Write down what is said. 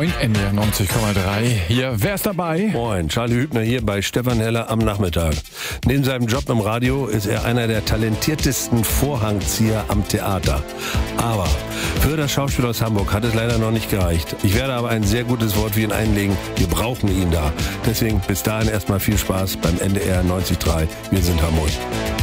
Moin, NDR 90,3. Hier, wer ist dabei? Moin, Charlie Hübner hier bei Stefan Heller am Nachmittag. Neben seinem Job im Radio ist er einer der talentiertesten Vorhangzieher am Theater. Aber für das Schauspiel aus Hamburg hat es leider noch nicht gereicht. Ich werde aber ein sehr gutes Wort für ihn einlegen. Wir brauchen ihn da. Deswegen bis dahin erstmal viel Spaß beim NDR 90,3. Wir sind Hamburg.